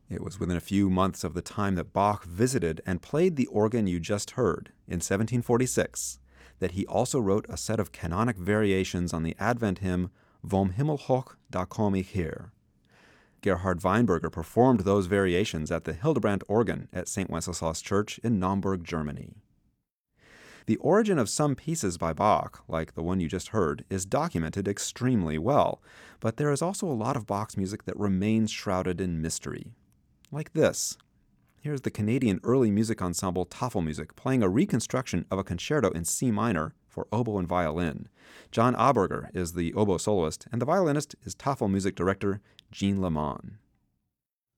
It was within a few months of the time that Bach visited and played the organ you just heard, in 1746, that he also wrote a set of canonic variations on the Advent hymn Vom Himmel hoch, da komm ich her. Gerhard Weinberger performed those variations at the Hildebrandt organ at St. Wenceslas Church in Naumburg, Germany. The origin of some pieces by Bach, like the one you just heard, is documented extremely well, but there is also a lot of Bach's music that remains shrouded in mystery. Like this. Here's the Canadian early music ensemble Tafelmusik playing a reconstruction of a concerto in C minor for oboe and violin. John Aberger is the oboe soloist, and the violinist is Tafelmusik director Jean Lamont.